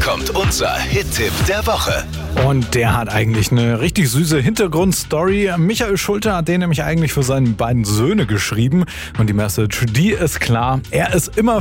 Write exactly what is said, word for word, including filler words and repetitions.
kommt unser Hit-Tipp der Woche. Und der hat eigentlich eine richtig süße Hintergrundstory. Michael Schulte hat den nämlich eigentlich für seine beiden Söhne geschrieben. Und die Message, die ist klar. Er ist immer